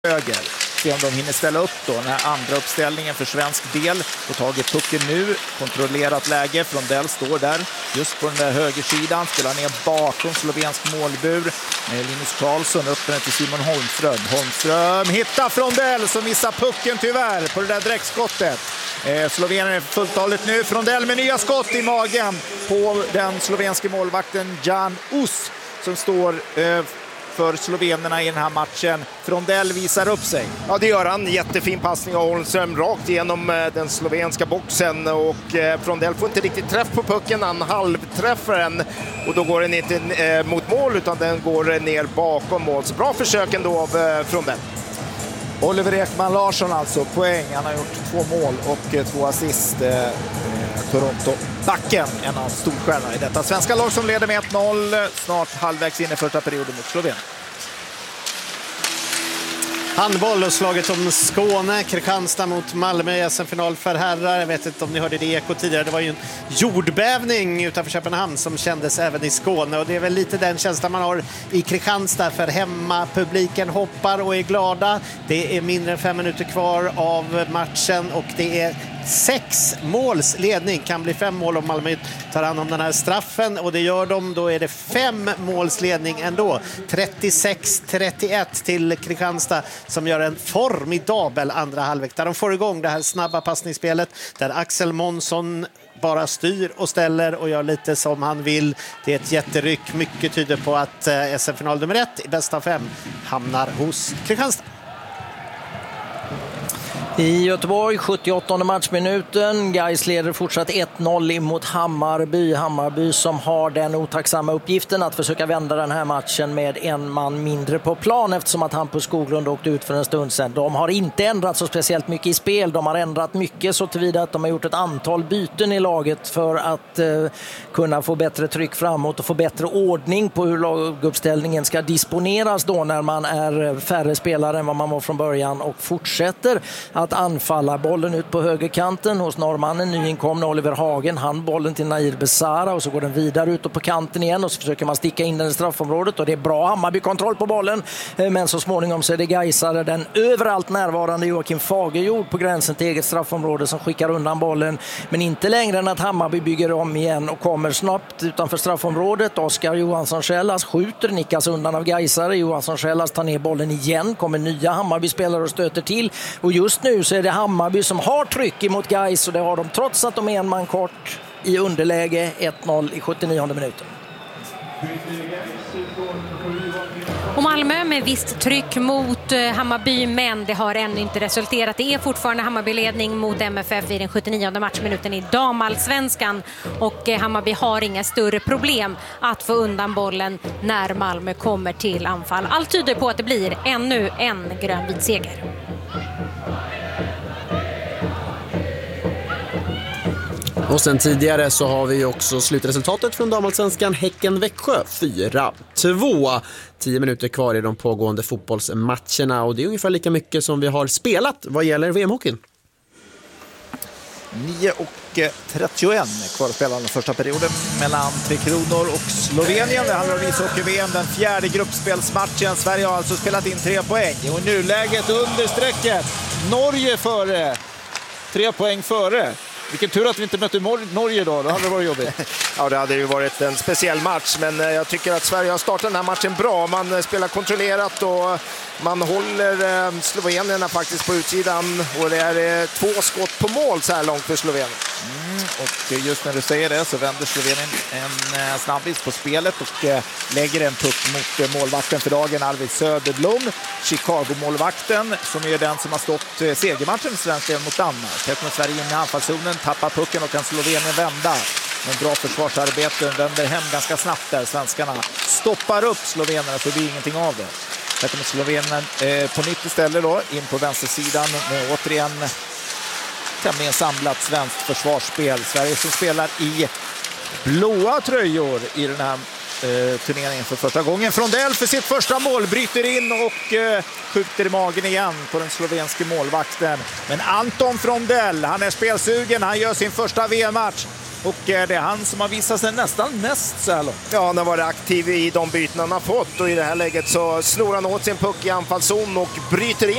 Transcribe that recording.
höger. Se om de hinner ställa upp då. Den här andra uppställningen för svensk del. Får tag i pucken nu. Kontrollerat läge. Frondell står där just på den där högersidan. Spelar ner bakom slovensk målbur. Linus Karlsson upp den till Simon Holmström. Holmström hittar Frondell som missar pucken tyvärr på det där direktskottet. Slovenien är fulltaligt nu. Frondell med nya skott i magen på den slovenske målvakten Jan Us som står för slovenerna i den här matchen. Frondell visar upp sig. Ja, det gör han. Jättefin passning av Holmström rakt igenom den slovenska boxen och Frondell får inte riktigt träff på pucken. Han halvträffar den och då går den inte mot mål utan den går ner bakom mål. Så bra försök ändå av Frondell. Oliver Ekman Larsson alltså, poäng. Han har gjort 2 mål och 2 assist. Toronto-backen, en av storstjärnorna i detta svenska lag som leder med 1-0. Snart halvvägs in i första perioden mot Slovenien. Handboll och slaget om Skåne, Kristianstad mot Malmö i SM-final för herrar. Jag vet inte om ni hörde det i Eko tidigare. Det var ju en jordbävning utanför Köpenhamn som kändes även i Skåne. Och det är väl lite den känslan man har i Kristianstad för hemmapubliken hoppar och är glada. Det är mindre än 5 minuter kvar av matchen och det är 6 måls ledning. Kan bli 5 mål om Malmö tar hand om den här straffen och det gör de. Då är det 5 måls ledning ändå. 36-31 till Kristianstad som gör en formidabel andra halvlek där de får igång det här snabba passningsspelet där Axel Månsson bara styr och ställer och gör lite som han vill. Det är ett jätteryck. Mycket tyder på att SM-final nummer 1 i bästa av 5 hamnar hos Kristianstad. I Göteborg, 78 matchminuten. Gais leder fortsatt 1-0 mot Hammarby. Hammarby som har den otacksamma uppgiften att försöka vända den här matchen med en man mindre på plan eftersom att Hampus Skoglund åkte ut för en stund sedan. De har inte ändrat så speciellt mycket i spel. De har ändrat mycket så tillvida att de har gjort ett antal byten i laget för att kunna få bättre tryck framåt och få bättre ordning på hur laguppställningen ska disponeras då när man är färre spelare än vad man var från början och fortsätter att anfalla. Bollen ut på högerkanten hos norrmannen, nyinkomna Oliver Hagen. Han bollen till Nair Besara och så går den vidare ut på kanten igen och så försöker man sticka in den i straffområdet och det är bra Hammarby-kontroll på bollen. Men så småningom så är det Gaisare, den överallt närvarande Joakim Fagerjord på gränsen till eget straffområde som skickar undan bollen. Men inte längre än att Hammarby bygger om igen och kommer snabbt utanför straffområdet. Oskar Johansson Schellas skjuter, nickas undan av Gaisare. Johansson Schellas tar ner bollen igen, kommer nya Hammarby-spelare och stöter till. Och just nu så är det Hammarby som har tryck emot Gais och det har de trots att de är en man kort i underläge 1-0 i 79:e minuten. Och Malmö med visst tryck mot Hammarby, men det har ännu inte resulterat. Det är fortfarande Hammarby-ledning mot MFF i den 79:e matchminuten i damallsvenskan. Och Hammarby har inga större problem att få undan bollen när Malmö kommer till anfall. Allt tyder på att det blir ännu en grönvit seger. Och sen tidigare så har vi också slutresultatet från damallsvenskan Häcken-Växjö 4-2. 10 minuter kvar i de pågående fotbollsmatcherna och det är ungefär lika mycket som vi har spelat vad gäller VM-hockeyn. 9:31 kvar att spela den första perioden mellan Tre Kronor och Slovenien. Det handlar om ishockey-VM, den 4:e gruppspelsmatchen. Sverige har alltså spelat in 3 poäng och i nuläget under strecket. Norge före, 3 poäng före. Vilken tur att vi inte mötte Norge då hade det varit jobbigt. Ja, det hade ju varit en speciell match, men jag tycker att Sverige har startat den här matchen bra. Man spelar kontrollerat och man håller slovenerna faktiskt på utsidan och det är 2 skott på mål så här långt för Slovenien. Och just när du säger det så vänder Slovenien en snabbis på spelet och lägger en puck mot målvakten för dagen, Arvid Söderblom, Chicago-målvakten som är den som har stått segermatchen för svensk del mot Danmark. Här kommer Sverige in i anfallszonen, tappar pucken och kan Slovenien vända. Men bra försvarsarbete, vänder hem ganska snabbt där. Svenskarna stoppar upp slovenerna så det blir ingenting av det. Här kommer Slovenien på nytt istället då, in på vänstersidan med återigen tämligen samlat svenskt försvarsspel. Sverige som spelar i blåa tröjor i den här turneringen för första gången. Frondell för sitt första mål bryter in och skjuter i magen igen på den slovenske målvakten. Men Anton Frondell, han är spelsugen, han gör sin första VM-match. Och det är han som har visat sig nästan mest så här långt. Ja, han har varit aktiv i de byten han har fått och i det här läget så slår han åt sin puck i anfallszon och bryter in.